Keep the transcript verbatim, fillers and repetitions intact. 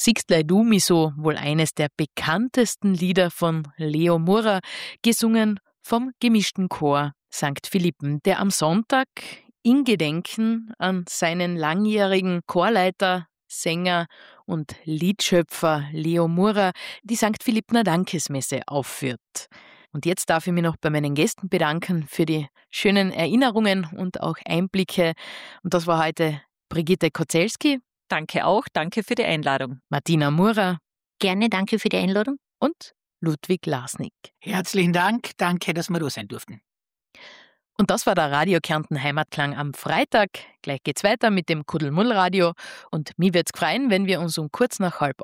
Sigstlei du mi so, wohl eines der bekanntesten Lieder von Leo Murrer, gesungen vom gemischten Chor Sankt Philippen, der am Sonntag in Gedenken an seinen langjährigen Chorleiter, Sänger und Liedschöpfer Leo Murrer die Sankt Philippner Dankesmesse aufführt. Und jetzt darf ich mich noch bei meinen Gästen bedanken für die schönen Erinnerungen und auch Einblicke. Und das war heute Brigitte Kozelski. Danke auch, danke für die Einladung. Martina Murrer. Gerne, danke für die Einladung. Und Ludwig Lasnik. Herzlichen Dank, danke, dass wir da sein durften. Und das war der Radio Kärnten Heimatklang am Freitag. Gleich geht's weiter mit dem Kuddelmuddel-Radio. Und mich wird's freuen, wenn wir uns um kurz nach halb